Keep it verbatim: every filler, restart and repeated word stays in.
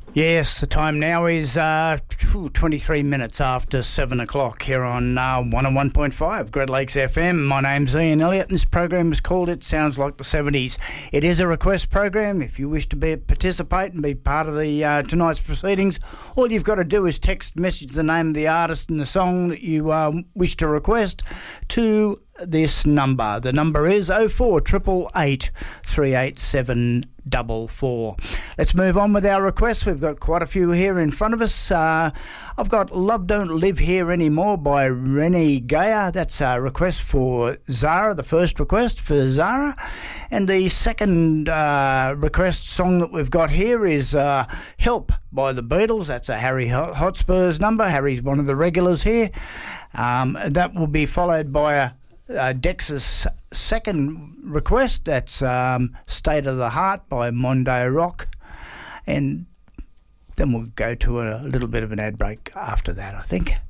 Yes, the time now is uh, twenty-three minutes after seven o'clock here on uh, one oh one point five Great Lakes F M. My name's Ian Elliott and this program is called It Sounds Like the seventies. It is a request program. If you wish to be participate and be part of the uh, tonight's proceedings, all you've got to do is text message the name of the artist and the song that you uh, wish to request to this number. The number is oh four eight eight eight, three eight seven four four. Let's move on with our requests. We've got quite a few here in front of us. Uh, I've got Love Don't Live Here Anymore by Rennie Geyer. That's a request for Zara, the first request for Zara. And the second uh, request song that we've got here is uh, Help by the Beatles. That's a Harry Hotspur's number. Harry's one of the regulars here. Um, that will be followed by a Uh, Dex's second request, that's um, State of the Heart by Mondo Rock, and then we'll go to a little bit of an ad break after that, I think.